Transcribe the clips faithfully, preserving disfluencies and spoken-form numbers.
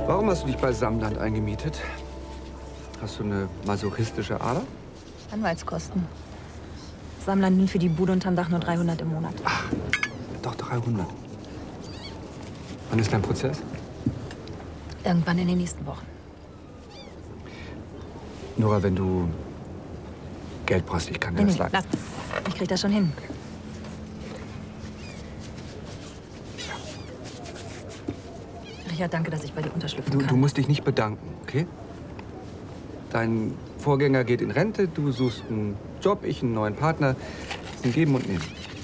Warum hast du dich bei Samland eingemietet? Hast du eine masochistische Ader? Anwaltskosten. Samland nimmt für die Bude unterm Dach nur dreihundert im Monat. Ach, doch dreihundert. Wann ist dein Prozess? Irgendwann in den nächsten Wochen. Nora, wenn du Geld brauchst, ich kann dir Nee, das nee, sagen. lass. Ich krieg das schon hin. Richard, danke, dass ich bei dir unterschlüpfen Du, kann. du musst dich nicht bedanken, okay? Dein Vorgänger geht in Rente, du suchst einen Job, ich einen neuen Partner. Das ist ein Geben und Nehmen.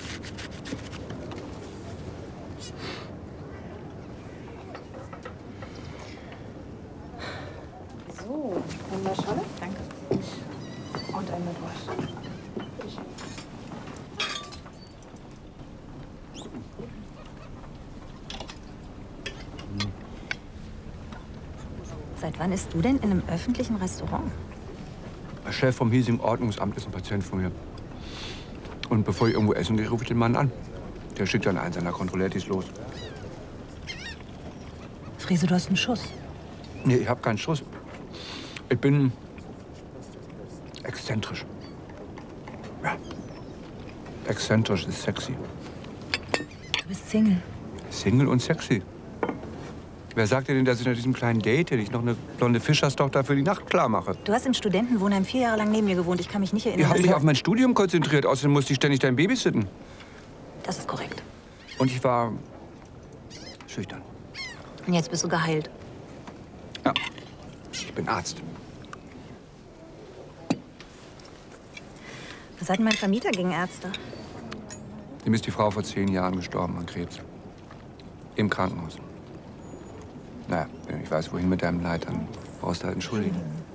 So, wunderschön. Danke. Und ein Mitwasch. Seit wann isst du denn in einem öffentlichen Restaurant? Der Chef vom hiesigen Ordnungsamt ist ein Patient von mir. Und bevor ich irgendwo essen gehe, rufe ich den Mann an. Der schickt dann einen seiner Kontrollettis los. Friese, du hast einen Schuss. Nee, ich habe keinen Schuss. Ich bin exzentrisch. Ja. Exzentrisch ist sexy. Du bist Single. Single und sexy. Wer sagt dir denn, dass ich nach diesem kleinen Date hier nicht noch eine blonde Fischerstochter für die Nacht klar mache? Du hast im Studentenwohnheim vier Jahre lang neben mir gewohnt. Ich kann mich nicht erinnern. Ich habe dass mich du- auf mein Studium konzentriert. Außerdem musste ich ständig dein Babysitten. Das ist korrekt. Und ich war schüchtern. Und jetzt bist du geheilt. Ja, ich bin Arzt. Was hat denn mein Vermieter gegen Ärzte? Dem ist die Frau vor zehn Jahren gestorben an Krebs. Im Krankenhaus. Naja, wenn du nicht weißt, wohin mit deinem Leid, dann brauchst du halt einen Schuldigen.